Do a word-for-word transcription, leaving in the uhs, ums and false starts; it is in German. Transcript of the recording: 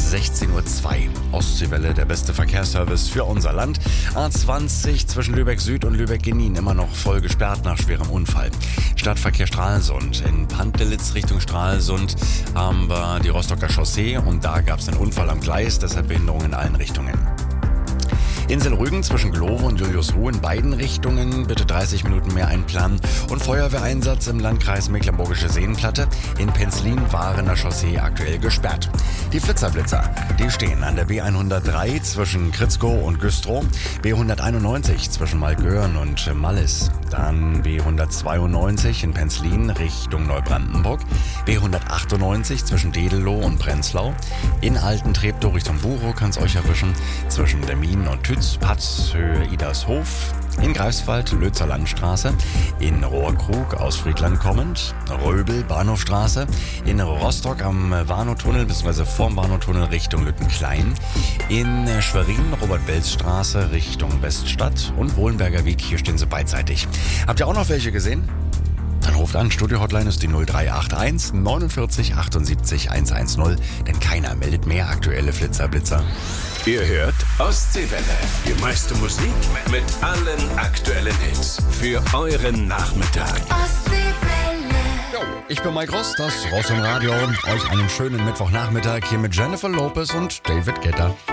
sechzehn Uhr zwei. Ostseewelle, der beste Verkehrsservice für unser Land. A zwanzig zwischen Lübeck Süd und Lübeck-Genin immer noch voll gesperrt nach schwerem Unfall. Stadtverkehr Stralsund. In Pantelitz Richtung Stralsund haben wir die Rostocker Chaussee und da gab es einen Unfall am Gleis, deshalb Behinderung in allen Richtungen. Insel Rügen zwischen Glowe und Juliusruh in beiden Richtungen bitte dreißig Minuten mehr einplanen. Und Feuerwehreinsatz im Landkreis Mecklenburgische Seenplatte. In Penzlin-Warener Chaussee aktuell gesperrt. Die Flitzerblitzer, die stehen an der B hundertdrei zwischen Kritzkow und Güstrow, B hunderteinundneunzig zwischen Malgören und Mallis, dann B hundertzweiundneunzig in Penzlin Richtung Neubrandenburg, B hundertachtundneunzig zwischen Dedelow und Prenzlau, in Altentreptow Richtung Buchow kann es euch erwischen, zwischen Demmin und Tütz, Patz, Höhe Idarshof, in Greifswald Lötzer Landstraße, in Rohrkrug aus Friedland kommend, Röbel Bahnhofstraße, in Rostock am Warnow-Tunnel bzw. vorm Warnow-Tunnel Richtung Lüttenklein, in Schwerin Robert-Belz-Straße Richtung Weststadt und Wohlenberger Weg, hier stehen sie beidseitig. Habt ihr auch noch welche gesehen? Dann ruft an, Studio-Hotline ist die null drei acht eins neunundvierzig achtundsiebzig hundertzehn, denn keiner meldet mehr aktuelle Flitzerblitzer. Ihr hört Ostseewelle, die meiste Musik mit allen aktuellen Hits für euren Nachmittag. Ostseewelle. Jo, ich bin Mike Ross, das Ross im Radio. Euch einen schönen Mittwochnachmittag hier mit Jennifer Lopez und David Guetta.